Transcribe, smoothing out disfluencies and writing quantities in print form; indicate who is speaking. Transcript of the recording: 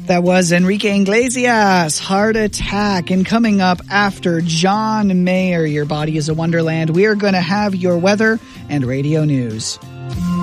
Speaker 1: That was Enrique Iglesias, Heart Attack. And coming up after John Mayer, Your Body is a Wonderland, we are going to have your weather and radio news.